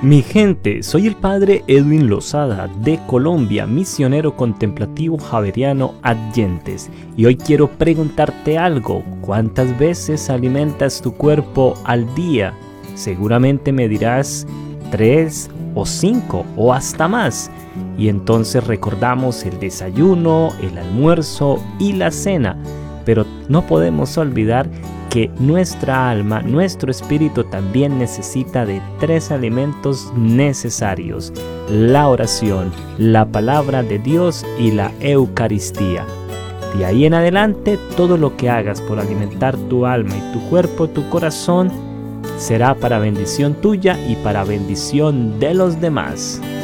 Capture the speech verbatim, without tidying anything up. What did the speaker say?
Mi gente, soy el padre Edwin Lozada de Colombia, misionero contemplativo javeriano Adyentes, y hoy quiero preguntarte algo. ¿Cuántas veces alimentas tu cuerpo al día? Seguramente me dirás tres o cinco o hasta más. Y entonces recordamos el desayuno, el almuerzo y la cena, pero no podemos olvidar que nuestra alma, nuestro espíritu también necesita de tres alimentos necesarios: la oración, la palabra de Dios y la Eucaristía. De ahí en adelante, todo lo que hagas por alimentar tu alma y tu cuerpo, tu corazón, será para bendición tuya y para bendición de los demás.